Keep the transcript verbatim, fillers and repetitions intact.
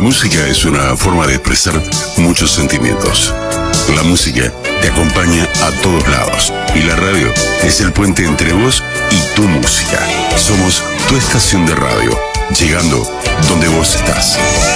música es una forma de expresar muchos sentimientos. La música te acompaña a todos lados y la radio es el puente entre vos y tu música. Somos tu estación de radio, llegando donde vos estás.